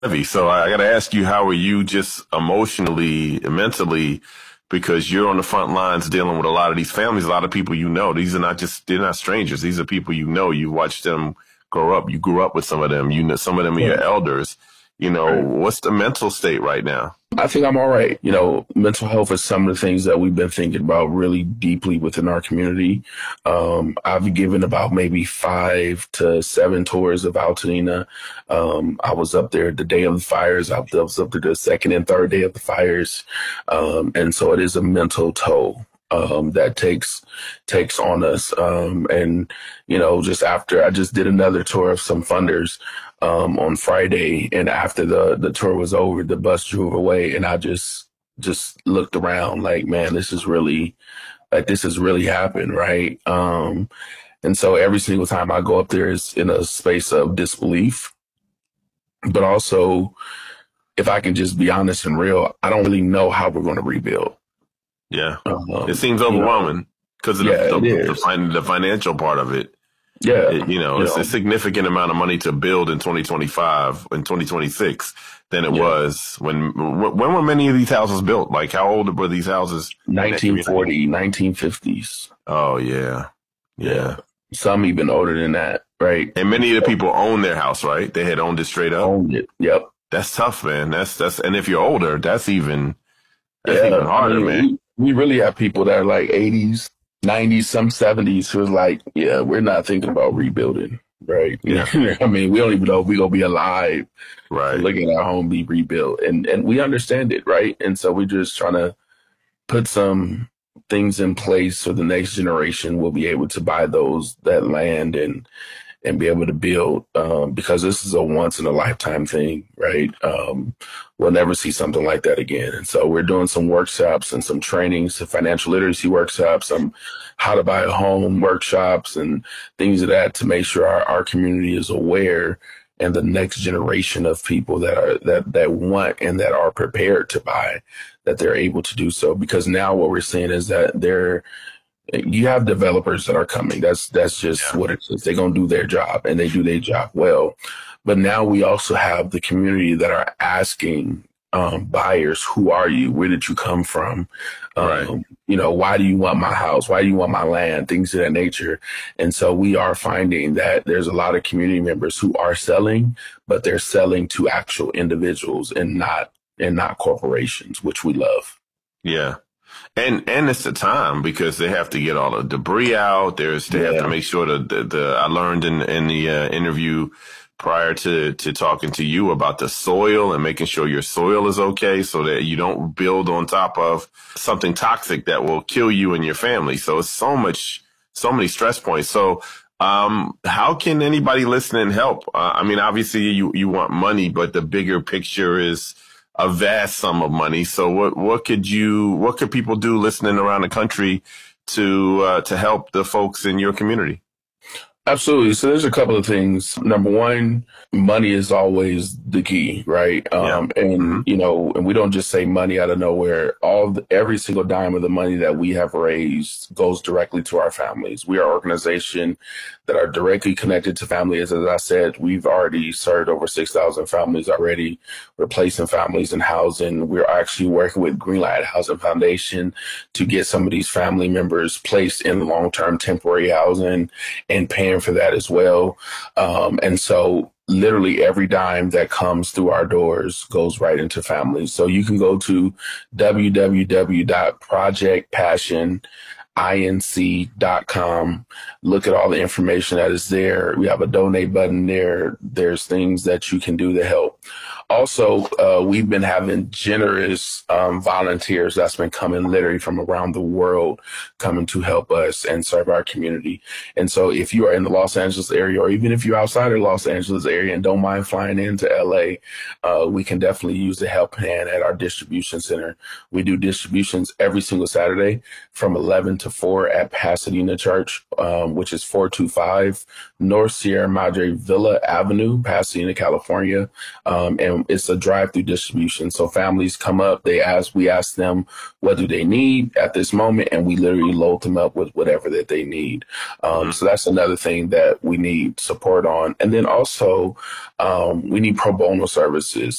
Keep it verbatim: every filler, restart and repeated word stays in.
heavy. So I got to ask you, how are you just emotionally, mentally, because you're on the front lines dealing with a lot of these families, a lot of people you know. These are not just, they're not strangers. These are people you know. You watched them grow up. You grew up with some of them. You know, some of them are your elders. You know, Right. what's the mental state right now? I think I'm all right. You know, mental health is some of the things that we've been thinking about really deeply within our community. Um, I've given about maybe five to seven tours of Altanina. Um, I was up there the day of the fires. I was up there the second and third day of the fires. Um, and so it is a mental toll. Um, that takes takes on us. Um, and, you know, just after I just did another tour of some funders um, on Friday, and after the, the tour was over, the bus drove away, and I just just looked around like, man, this is really like this has really happened, right? Um, and so every single time I go up there is in a space of disbelief, but also, if I can just be honest and real, I don't really know how we're going to rebuild. Yeah. Um, It seems you know, overwhelming because of yeah, the, it the, the, is. fin- the financial part of it. Yeah, It- you know, you it's know, a significant amount of money to build in twenty twenty-five and twenty twenty-six than it yeah. was when, when were many of these houses built? Like, how old were these houses in that nineteen community? forty, nineteen fifties. Oh, yeah. Yeah. Some even older than that, right? And many of the people own their house, right? They had owned it straight up. Owned it. Yep. That's tough, man. That's, that's, and if you're older, that's even, that's Yeah. even I harder, mean, man. we, we really have people that are like eighties, nineties, some seventies who's like, yeah, we're not thinking about rebuilding, right? Yeah. I mean, we don't even know if we're going to be alive to Right. look at our home be rebuilt. And, and we understand it, right? And so we're just trying to put some things in place so the next generation will be able to buy those, that land and, and be able to build, um, because this is a once in a lifetime thing, right? Um, we'll never see something like that again. And so we're doing some workshops and some trainings, some financial literacy workshops, some how to buy a home workshops and things of that to make sure our, our community is aware and the next generation of people that are, that, that want and that are prepared to buy, that they're able to do so. Because now what we're seeing is that they're, you have developers that are coming. That's that's just Yeah. what it is. They're gonna do their job and they do their job well. But now we also have the community that are asking um, buyers, who are you? Where did you come from? Um, Right. You know, why do you want my house? Why do you want my land? Things of that nature. And so we are finding that there's a lot of community members who are selling, but they're selling to actual individuals and not and not corporations, which we love. Yeah. And and it's the time because they have to get all the debris out. There's they have Yeah. to make sure that the, the I learned in in the uh, interview prior to to talking to you about the soil and making sure your soil is okay so that you don't build on top of something toxic that will kill you and your family. So it's so much, so many stress points. So um, how can anybody listening help? Uh, I mean, obviously you you want money, but the bigger picture is a vast sum of money. So what, what could you, what could people do listening around the country to, uh, to help the folks in your community? Absolutely. So there's a couple of things. Number one, money is always the key, right? Um, Yeah. and, Mhm. you know, and we don't just say money out of nowhere. All the, every single dime of the money that we have raised goes directly to our families. We are an organization that are directly connected to families. As I said, we've already served over six thousand families already, replacing families in housing. We're actually working with Greenlight Housing Foundation to get some of these family members placed in long-term temporary housing and paying for that as well. Um, and so literally every dime that comes through our doors goes right into families. So you can go to w w w dot project passion inc dot com. Look at all the information that is there. We have a donate button there. There's things that you can do to help. Also, uh, we've been having generous um, volunteers that's been coming literally from around the world coming to help us and serve our community. And so if you are in the Los Angeles area, or even if you're outside of the Los Angeles area and don't mind flying into L A, uh, we can definitely use the help hand at our distribution center. We do distributions every single Saturday from eleven to four at Pasadena Church, um, which is four two five North Sierra Madre Villa Avenue, Pasadena, California. Um, and um, it's a drive-through distribution. So families come up, they ask, we ask them, what do they need at this moment? And we literally load them up with whatever that they need. Um, mm-hmm. So that's another thing that we need support on. And then also, um, we need pro bono services.